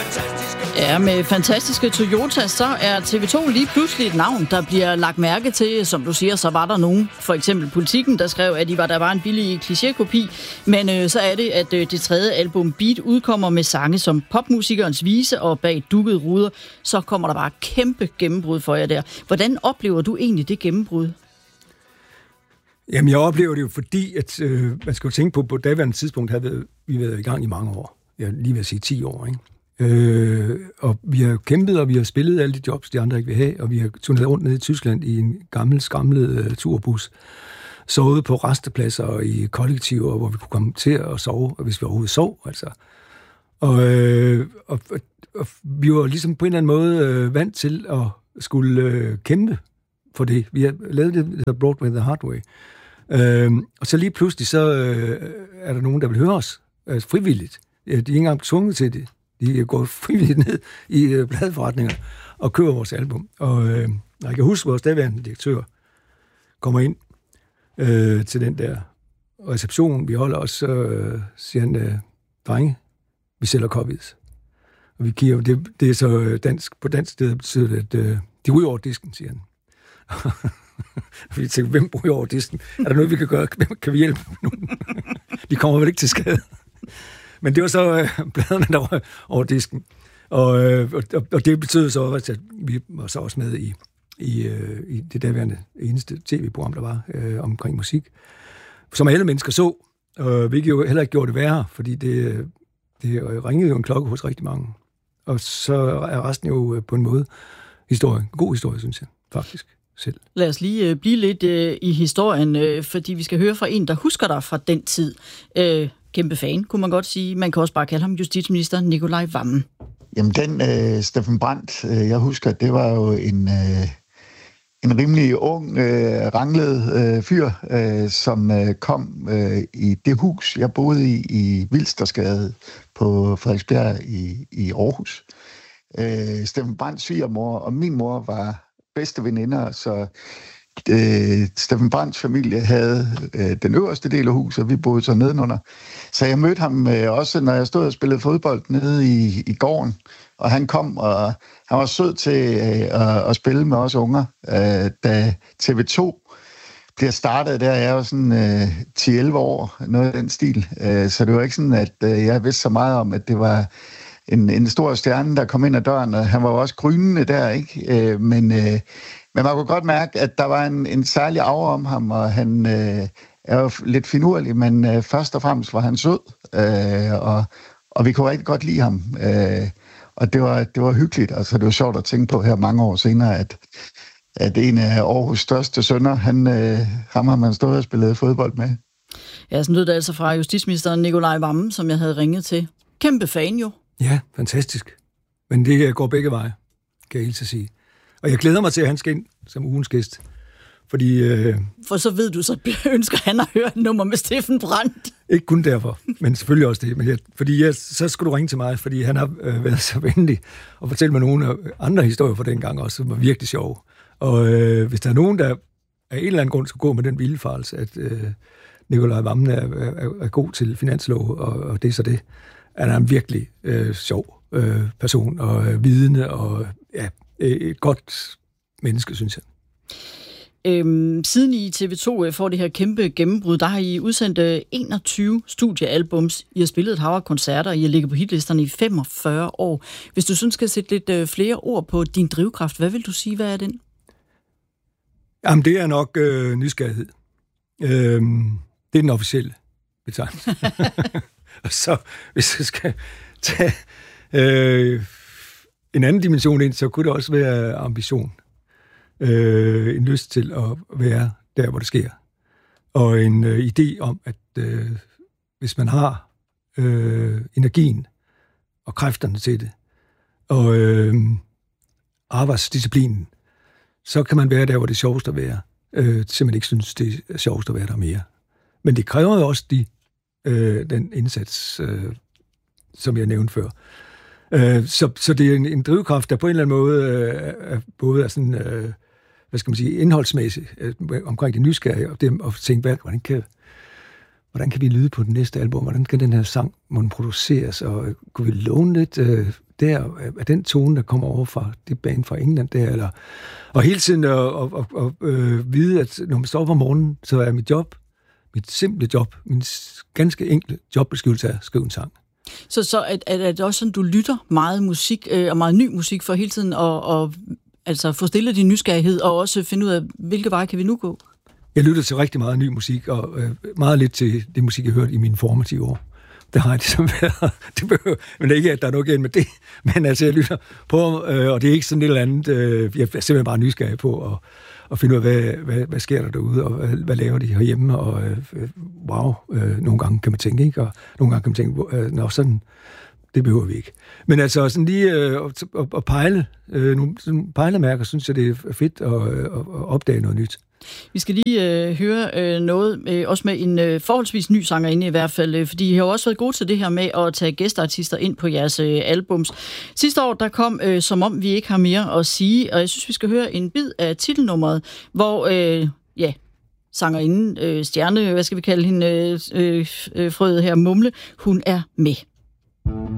Ja, med fantastiske Toyota, så er TV2 lige pludselig et navn, der bliver lagt mærke til. Som du siger, så var der nogen, for eksempel Politikken, der skrev, at der var en billig klichékopi. Men så er det, at det tredje album Beat udkommer med sange som Popmusikerens Vise og Bag dukkede ruder. Så kommer der bare kæmpe gennembrud for jer der. Hvordan oplever du egentlig det gennembrud? Jamen, jeg oplever det jo, fordi at, man skal jo tænke på daværende tidspunkt havde vi været i gang i mange år. Jeg lige vil sige 10 år, ikke? Og vi har kæmpet, og vi har spillet alle de jobs, de andre ikke vil have, og vi har turneret rundt nede i Tyskland i en gammel, skramlet turbus, sovet på rastepladser og i kollektiver, hvor vi kunne komme til at sove, hvis vi overhovedet sov, altså. Og vi var ligesom på en eller anden måde vant til at skulle kæmpe for det. Vi har lavet det, der Broadway the Hard Way. Og så lige pludselig, så er der nogen, der vil høre os frivilligt. De er ikke engang tvunget til det. De går frivilligt ned i pladeforretninger og køber vores album. Og jeg kan huske, vores daværende direktør kommer ind til den der reception, vi holder os, så siger han, drenge, vi sælger copies. Og vi kigger, det er så dansk, på dansk det betyder det, at de ryger over disken, siger han. Vi tænker, hvem ryger over disken? Er der noget, vi kan gøre? Kan vi hjælpe nogen? De kommer vel ikke til skade. Men det var så pladerne, der var over disken. Og det betød så også, at vi var så også med i det daværende eneste tv-program, der var omkring musik, som alle mennesker så, hvilket jo heller ikke gjorde det værre, fordi det ringede jo en klokke hos rigtig mange. Og så er resten jo på en måde god historie, synes jeg, faktisk selv. Lad os lige blive lidt i historien, fordi vi skal høre fra en, der husker dig fra den tid. Kæmpe fan, kunne man godt sige. Man kan også bare kalde ham justitsminister Nicolai Wammen. Jamen den Steffen Brandt, jeg husker, det var jo en rimelig ung, ranglet fyr, som kom i det hus, jeg boede i Vilstersgade på Frederiksbjerg i Aarhus. Steffen Brandts svigermor og min mor var bedste veninder, så Steffen Brandts familie havde den øverste del af huset, og vi boede så nedenunder. Så jeg mødte ham også, når jeg stod og spillede fodbold nede i gården, og han kom, og han var sød til at spille med os unger. Da TV2 bliver startet, der er jeg jo sådan 10-11 år, noget af den stil. Så det var ikke sådan, at jeg vidste så meget om, at det var en stor stjerne, der kom ind ad døren, og han var jo også grynende der, ikke? Men man kunne godt mærke, at der var en særlig aura om ham, og han er jo lidt finurlig, men først og fremmest var han sød, og vi kunne rigtig godt lide ham. Og det var hyggeligt, altså det var sjovt at tænke på her mange år senere, at en af Aarhus største sønner, ham har man stået og spillet fodbold med. Ja, sådan lød det altså fra justitsministeren Nicolai Wammen, som jeg havde ringet til. Kæmpe fan jo. Ja, fantastisk. Men det går begge veje, kan jeg helt til sige. Og jeg glæder mig til, at han skal ind som ugens gæst. Fordi, for så ved du, så ønsker han at høre et nummer med Steffen Brandt. Ikke kun derfor, men selvfølgelig også det. Men så skulle du ringe til mig, fordi han har været så venlig og fortælle mig nogle andre historier fra dengang også, som var virkelig sjove. Og hvis der er nogen, der af en eller anden grund skal gå med den vildfarelse, at Nicolai Wammen er god til finanslov, og det er så det, er han en virkelig sjov person, og vidende, og ja, et godt menneske, synes jeg. Siden I TV2 får det her kæmpe gennembrud, der har I udsendt 21 studiealbums. I har spillet et hav af koncerter, I har ligget på hitlisterne i 45 år. Hvis du synes, skal sætte lidt flere ord på din drivkraft, hvad vil du sige, hvad er den? Jamen, det er nok nysgerrighed. Det er den officielle betegnelse. Og så, hvis jeg skal tage en anden dimension ind, så kunne det også være ambition. En lyst til at være der, hvor det sker. Og en idé om, at hvis man har energien og kræfterne til det, og arbejdsdisciplinen, så kan man være der, hvor det er sjovest at være. Simpelthen ikke synes, det er sjovest at være der mere. Men det kræver jo også den indsats, som jeg nævnte før. Så det er en drivkraft, der på en eller anden måde både er sådan, hvad skal man sige, indholdsmæssigt omkring det nysgerrige, og det at tænke, hvordan kan vi lyde på den næste album? Hvordan kan den her sang produceres? Og kunne vi låne lidt der, er den tone, der kommer over fra det band fra England der, eller... Og hele tiden at vide, at når man står op om morgenen, så er mit simple job, min ganske enkle jobbeskrivelse er at skrive en sang. Så er det også sådan, du lytter meget musik, og meget ny musik, for hele tiden altså få stillet din nysgerrighed, og også finde ud af, hvilke veje kan vi nu gå? Jeg lytter til rigtig meget ny musik, og meget lidt til det musik, jeg hørte i mine formative år. Det har jeg ligesom været. Det behøver, men det er ikke, at der er noget galt med det. Men altså, jeg lytter på, og det er ikke sådan et eller andet. Jeg er simpelthen bare nysgerrig på at finde ud af, hvad sker der derude, og hvad laver de herhjemme, og nogle gange kan man tænke, ikke? Og nogle gange kan man tænke, nå, sådan, det behøver vi ikke. Men altså, sådan lige at pejle nogle pejlemærker, synes jeg, det er fedt at opdage noget nyt. Vi skal lige høre noget, også med en forholdsvis ny sangerinde i hvert fald, fordi I har også været gode til det her med at tage gæsteartister ind på jeres albums. Sidste år, der kom Som om vi ikke har mere at sige, og jeg synes, vi skal høre en bid af titelnummeret, hvor, sangerinden, stjerne, hvad skal vi kalde hende, Frøde her, Mumle, hun er med.